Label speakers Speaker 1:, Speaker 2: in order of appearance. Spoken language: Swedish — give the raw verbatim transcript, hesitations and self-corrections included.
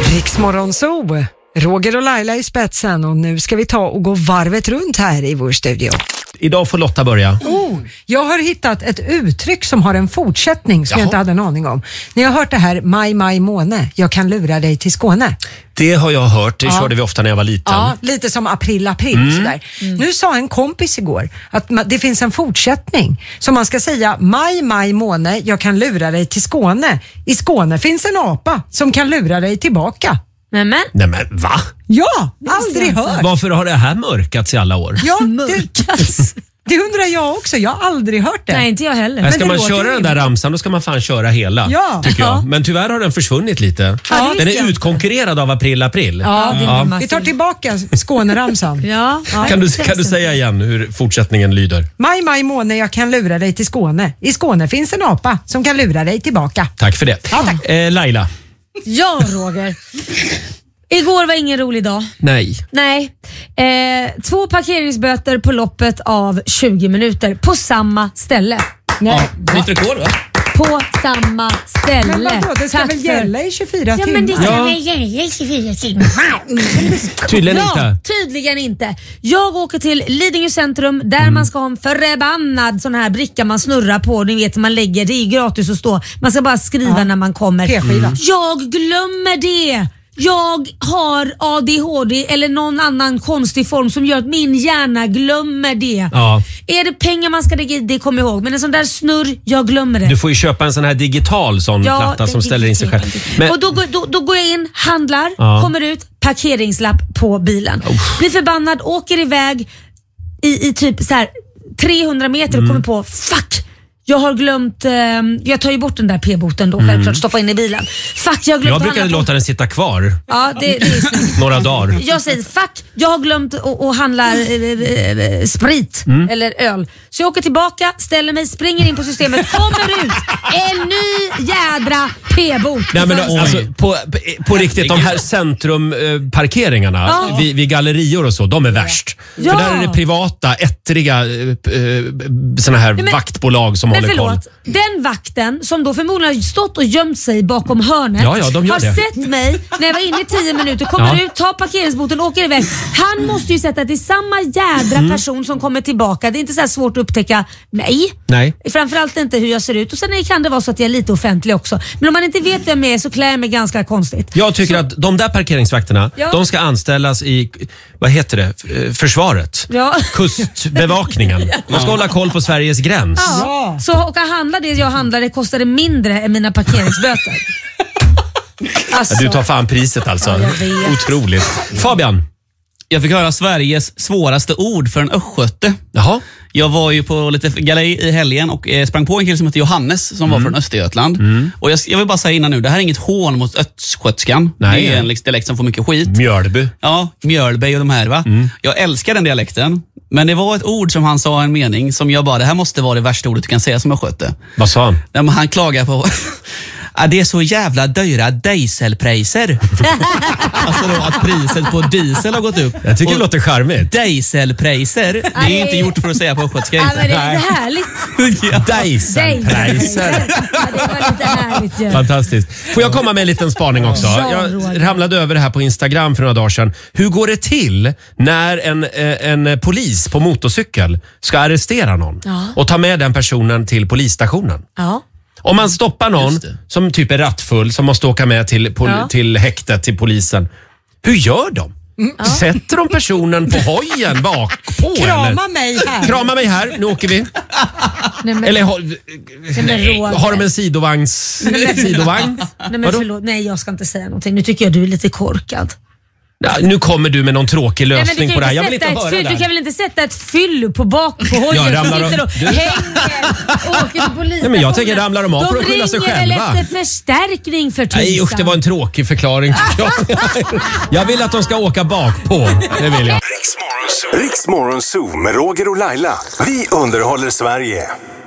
Speaker 1: Riks Morgonzoo, Roger och Laila i spetsen, och nu ska vi ta och gå varvet runt här i vår studio.
Speaker 2: Idag får Lotta börja.
Speaker 1: Oh, jag har hittat ett uttryck som har en fortsättning som Jaha. jag inte hade en aning om. Ni har hört det här, maj, maj, måne, jag kan lura dig till Skåne.
Speaker 2: Det har jag hört, det ja. körde vi ofta när jag var liten.
Speaker 1: Ja, lite som april, april. Mm. Sådär. Mm. Nu sa en kompis igår att det finns en fortsättning. Så man ska säga, maj, maj, måne, jag kan lura dig till Skåne. I Skåne finns en apa som kan lura dig tillbaka.
Speaker 3: Nämen.
Speaker 2: Nämen, va?
Speaker 1: Ja, aldrig hört.
Speaker 2: Varför har det här mörkats i alla år?
Speaker 1: Ja, mörkats. Det, det undrar jag också, jag har aldrig hört det.
Speaker 3: Nej, inte jag heller.
Speaker 2: Men ska man köra den där ramsan, då ska man fan köra hela,
Speaker 1: ja.
Speaker 2: tycker jag. Men tyvärr har den försvunnit lite. Ja, den är utkonkurrerad av april, april.
Speaker 3: Ja, det
Speaker 2: ja.
Speaker 1: Vi tar tillbaka Skåneramsan.
Speaker 3: ja, ja.
Speaker 2: Kan du, kan du säga igen hur fortsättningen lyder?
Speaker 1: Maj, maj, måne, jag kan lura dig till Skåne. I Skåne finns en apa som kan lura dig tillbaka.
Speaker 2: Tack för det.
Speaker 1: Ja, tack.
Speaker 2: Eh, Laila.
Speaker 3: Ja, Roger. Igår var ingen rolig dag.
Speaker 2: Nej.
Speaker 3: Nej. Eh, två parkeringsböter på loppet av tjugo minuter på samma ställe.
Speaker 2: Nej. Ja, nytt rekord, va?
Speaker 3: På samma ställe.
Speaker 1: Men vadå, det ska Tack väl gälla i tjugofyra timmar?
Speaker 3: Ja, men det ska
Speaker 2: ja.
Speaker 3: väl gälla i tjugofyra timmar.
Speaker 2: Tydligen
Speaker 3: ja,
Speaker 2: inte.
Speaker 3: Tydligen inte. Jag åker till Lidingö centrum där mm. man ska ha en förbannad sån här bricka man snurrar på. Ni vet, man lägger, det är gratis att stå. Man ska bara skriva ja. när man kommer.
Speaker 1: P-skiva.
Speaker 3: Jag glömmer det. Jag har A D H D eller någon annan konstig form som gör att min hjärna glömmer det.
Speaker 2: Ja.
Speaker 3: Är det pengar man ska lägga i, det kommer jag ihåg. Men en sån där snurr, jag glömmer det.
Speaker 2: Du får ju köpa en sån här digital sån ja, platta som ställer in sig själv.
Speaker 3: Men... Och då, då, då går jag in, handlar, ja. kommer ut, parkeringslapp på bilen. Uff. Blir förbannad, åker iväg i, i typ så här trehundra meter och mm. kommer på, fuck! Jag har glömt, eh, jag tar ju bort den där p-boten då, mm. självklart, stoppa in i bilen. Fuck, jag har glömt.
Speaker 2: Jag brukar låta på... den sitta kvar.
Speaker 3: Ja, det, det är snyggt.
Speaker 2: Några dagar.
Speaker 3: Jag säger, fuck, jag har glömt att handla eh, eh, sprit mm. eller öl. Så jag åker tillbaka, ställer mig, springer in på systemet, kommer ut en ny jädra p-bot.
Speaker 2: Nej, men alltså, på, på riktigt, de här centrumparkeringarna ja. vid, vid gallerior och så, de är värst.
Speaker 3: Ja.
Speaker 2: För där är det privata, ettriga äh, såna här men, vaktbolag som
Speaker 3: men
Speaker 2: håller
Speaker 3: förlåt,
Speaker 2: koll.
Speaker 3: Den vakten som då förmodligen har stått och gömt sig bakom hörnet
Speaker 2: ja, ja, de gör
Speaker 3: har
Speaker 2: det.
Speaker 3: sett mig när jag var inne i tio minuter, kommer ja. ut, tar parkeringsboten, åker iväg. Han måste ju sätta att det är samma jädra mm. person som kommer tillbaka. Det är inte så här svårt att upptäcka mig.
Speaker 2: Nej.
Speaker 3: Framförallt inte hur jag ser ut. Och sen kan det vara så att jag är lite offentlig också. Men om man inte vet vem jag är så klär jag mig ganska konstigt.
Speaker 2: Jag tycker så. att de där parkeringsvakterna, ja. de ska anställas i, vad heter det, försvaret.
Speaker 3: Ja.
Speaker 2: Kustbevakningen. Man ska hålla koll på Sveriges gräns.
Speaker 3: Ja. Ja. Så åka handla det jag handlar, det kostade mindre än mina parkeringsböter.
Speaker 2: Alltså. Du tar fan priset alltså.
Speaker 3: Ja,
Speaker 2: otroligt. Fabian.
Speaker 4: Jag fick höra Sveriges svåraste ord för en östgöte.
Speaker 2: Jaha.
Speaker 4: Jag var ju på lite galej i helgen och eh, sprang på en kille som heter Johannes som mm. var från Östergötland. Mm. Och jag, jag vill bara säga innan nu, det här är inget hån mot östgötskan.
Speaker 2: Nej,
Speaker 4: det är en dialekt som får mycket skit.
Speaker 2: Mjölby.
Speaker 4: Ja, Mjölby och de här va. Mm. Jag älskar den dialekten. Men det var ett ord som han sa, en mening som jag bara, det här måste vara det värsta ordet du kan säga som östgöte.
Speaker 2: Vad sa han?
Speaker 4: När han klagar på ja, det är så jävla dyra dieselpriser. Alltså då att priset på diesel har gått upp.
Speaker 2: Jag tycker det låter charmigt.
Speaker 4: Dieselpriser, det är inte gjort för att säga på östgötska.
Speaker 3: Ja, men det är lite härligt.
Speaker 2: Ja. Dieselpriser.
Speaker 3: Ja, det var lite härligt. Ja.
Speaker 2: Fantastiskt. Får jag komma med en liten spaning också? Jag ramlade över det här på Instagram för några dagar sedan. Hur går det till när en, en polis på motorcykel ska arrestera någon ja. och ta med den personen till polisstationen?
Speaker 3: Ja.
Speaker 2: Om man stoppar någon som typ är rattfull som måste åka med till, pol- ja. till häktet, till polisen. Hur gör de? Mm. Sätter de personen på hojen bakpå?
Speaker 1: Krama
Speaker 2: eller?
Speaker 1: mig här.
Speaker 2: Krama mig här, nu åker vi.
Speaker 3: Nej, men,
Speaker 2: eller har,
Speaker 3: nej,
Speaker 2: har de en sidovagns, sidovagn?
Speaker 3: Nej, men förlåt, nej, jag ska inte säga någonting. Nu tycker jag du är lite korkad.
Speaker 2: Ja, nu kommer du med någon tråkig lösning nej, på det här. Jag vill inte höra
Speaker 3: fyll,
Speaker 2: det.
Speaker 3: Du kan väl inte sätta ett fyll på bak på hojen som sitter och du... hänger och åker till polisen.
Speaker 2: Nej, men jag tänker ramlar de av för att skylla sig själva.
Speaker 3: De ringer väl efter förstärkning för tusan.
Speaker 2: Nej usch, det var en tråkig förklaring. Jag vill att de ska åka bak på. Det vill jag.
Speaker 5: Riks Morgonzoo med Roger och Laila. Vi underhåller Sverige.